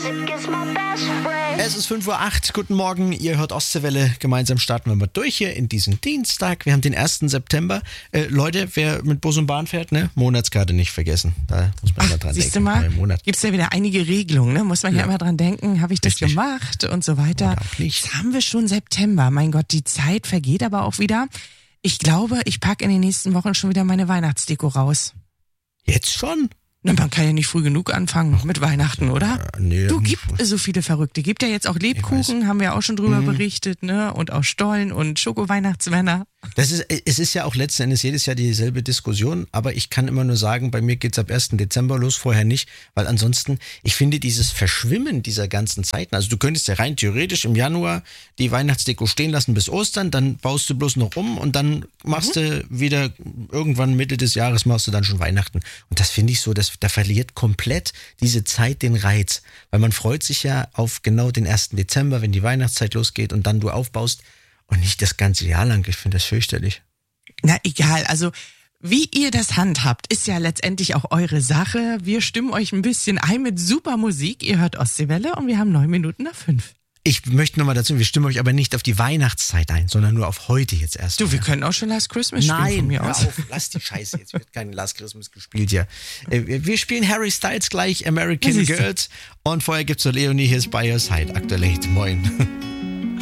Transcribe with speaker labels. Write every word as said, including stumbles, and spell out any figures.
Speaker 1: Es ist fünf Uhr acht, guten Morgen, ihr hört Ostseewelle, gemeinsam starten wir mal durch hier in diesen Dienstag, wir haben den ersten September. Äh, Leute, wer mit Bus und Bahn fährt, ne, Monatskarte nicht vergessen, da muss man immer dran
Speaker 2: Siehst
Speaker 1: denken.
Speaker 2: du mal, gibt es ja wieder einige Regelungen, ne? Muss man ja, ja immer dran denken, habe ich das Richtig. gemacht und so weiter. Jetzt haben wir schon September, mein Gott, die Zeit vergeht aber auch wieder. Ich glaube, ich packe in den nächsten Wochen schon wieder meine Weihnachtsdeko raus.
Speaker 1: Jetzt schon?
Speaker 2: Na, man kann ja nicht früh genug anfangen mit Weihnachten, oder?
Speaker 1: Ja, nee.
Speaker 2: Du, gibt so viele Verrückte. Gibt ja jetzt auch Lebkuchen, haben wir auch schon drüber mhm. berichtet, ne? Und auch Stollen und Schoko-Weihnachtsmänner.
Speaker 1: Das ist, es ist ja auch letzten Endes jedes Jahr dieselbe Diskussion, aber ich kann immer nur sagen, bei mir geht's ab ersten Dezember los, vorher nicht, weil ansonsten, ich finde dieses Verschwimmen dieser ganzen Zeiten, also du könntest ja rein theoretisch im Januar die Weihnachtsdeko stehen lassen bis Ostern, dann baust du bloß noch um und dann machst mhm. du wieder irgendwann Mitte des Jahres machst du dann schon Weihnachten. Und das finde ich so, das, da verliert komplett diese Zeit den Reiz, weil man freut sich ja auf genau den ersten Dezember, wenn die Weihnachtszeit losgeht und dann du aufbaust. Und nicht das ganze Jahr lang. Ich finde das fürchterlich.
Speaker 2: Na egal, also wie ihr das handhabt, ist ja letztendlich auch eure Sache. Wir stimmen euch ein bisschen ein mit super Musik. Ihr hört Ostseewelle und wir haben neun Minuten nach fünf.
Speaker 1: Ich möchte nochmal dazu, wir stimmen euch aber nicht auf die Weihnachtszeit ein, sondern nur auf heute jetzt erst.
Speaker 2: Du, wir können auch schon Last Christmas spielen
Speaker 1: Nein,
Speaker 2: von mir
Speaker 1: hör
Speaker 2: aus.
Speaker 1: auf, lass die Scheiße jetzt, wird kein Last Christmas gespielt hier. Wir spielen Harry Styles gleich, American Girls und vorher gibt's so Leonie, hier ist By Your Side, aktuell Hit. Moin.